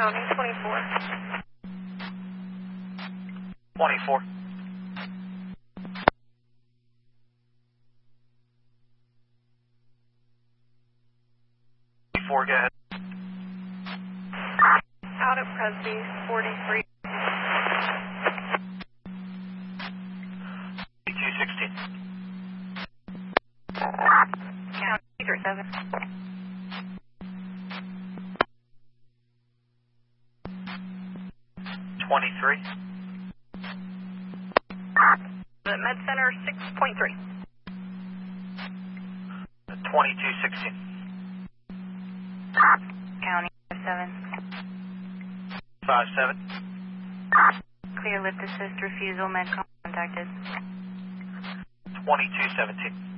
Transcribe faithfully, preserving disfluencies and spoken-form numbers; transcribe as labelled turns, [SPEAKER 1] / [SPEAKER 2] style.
[SPEAKER 1] County, twenty-four.
[SPEAKER 2] twenty-four. twenty-four, go ahead.
[SPEAKER 1] Out at Presby, forty-three.
[SPEAKER 2] two sixteen.
[SPEAKER 1] County, three seven.
[SPEAKER 2] twenty-three.
[SPEAKER 1] The Med Center, six point three.
[SPEAKER 2] twenty-two sixteen.
[SPEAKER 1] County, seven.
[SPEAKER 2] five seven.
[SPEAKER 1] Clear lift assist refusal, med contacted.
[SPEAKER 2] twenty-two seventeen.